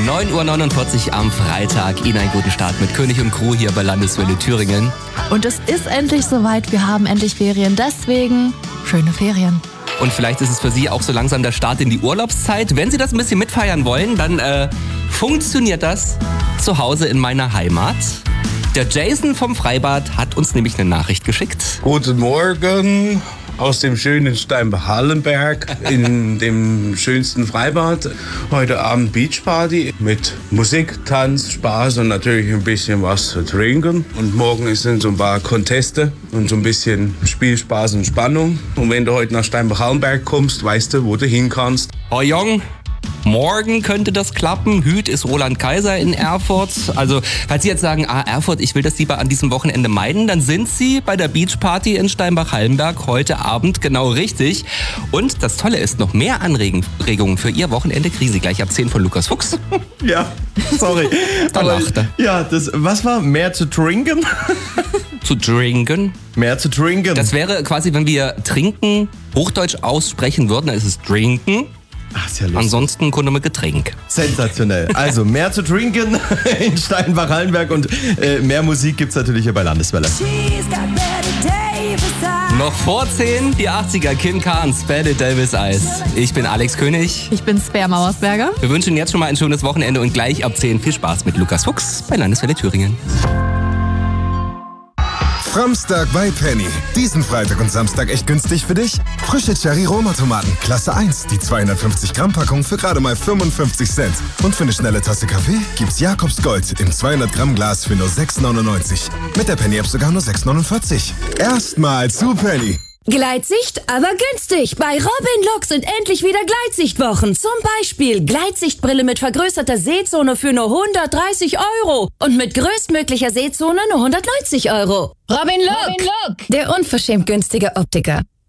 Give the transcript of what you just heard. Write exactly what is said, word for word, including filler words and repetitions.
neun Uhr neunundvierzig am Freitag. Ihnen einen guten Start mit König und Crew hier bei Landeswelle Thüringen. Und es ist endlich soweit, wir haben endlich Ferien, deswegen schöne Ferien. Und vielleicht ist es für Sie auch so langsam der Start in die Urlaubszeit. Wenn Sie das ein bisschen mitfeiern wollen, dann äh, funktioniert das zu Hause in meiner Heimat. Der Jason vom Freibad hat uns nämlich eine Nachricht geschickt. Guten Morgen aus dem schönen Steinbach-Hallenberg in dem schönsten Freibad. Heute Abend Beachparty mit Musik, Tanz, Spaß und natürlich ein bisschen was zu trinken. Und morgen sind so ein paar Conteste und so ein bisschen Spielspaß und Spannung. Und wenn du heute nach Steinbach-Hallenberg kommst, weißt du, wo du hin kannst. Oh Jung, morgen könnte das klappen. Hüt ist Roland Kaiser in Erfurt. Also, falls Sie jetzt sagen, ah, Erfurt, ich will das lieber an diesem Wochenende meiden, dann sind Sie bei der Beachparty in Steinbach-Hallenberg heute Abend genau richtig. Und das Tolle ist, noch mehr Anregungen für Ihr Wochenende kriegen Sie gleich ab zehn von Lukas Fuchs. Ja, sorry. Da lacht er. Ja, das, was war? Mehr zu trinken? Zu trinken? Mehr zu trinken. Das wäre quasi, wenn wir trinken, Hochdeutsch aussprechen würden, dann ist es trinken. Ach, ist ja lustig. Ansonsten kommt mit Getränk. Sensationell. Also mehr zu trinken in Steinbach-Hallenberg und äh, mehr Musik gibt's natürlich hier bei Landeswelle. Noch vor zehn, die achtziger, Kim Carnes, Bette Davis Eis. Ich bin Alex König. Ich bin Sper Mauersberger. Wir wünschen jetzt schon mal ein schönes Wochenende und gleich ab zehn viel Spaß mit Lukas Fuchs bei Landeswelle Thüringen. Framstag bei Penny. Diesen Freitag und Samstag echt günstig für dich. Frische Cherry-Roma-Tomaten, Klasse eins. Die zweihundertfünfzig Gramm Packung für gerade mal fünfundfünfzig Cent. Und für eine schnelle Tasse Kaffee gibt's Jakobs Gold im zweihundert Gramm Glas für nur sechs neunundneunzig. Mit der Penny-App sogar nur sechs neunundvierzig. Erstmal zu Penny. Gleitsicht, aber günstig. Bei Robin Lux sind endlich wieder Gleitsichtwochen. Zum Beispiel Gleitsichtbrille mit vergrößerter Sehzone für nur hundertdreißig Euro. Und mit größtmöglicher Sehzone nur hundertneunzig Euro. Robin Look, Robin Look, der unverschämt günstige Optiker.